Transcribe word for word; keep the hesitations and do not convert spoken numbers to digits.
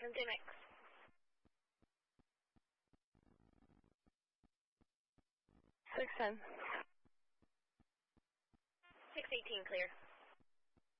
from J M X. six ten. six eighteen, clear.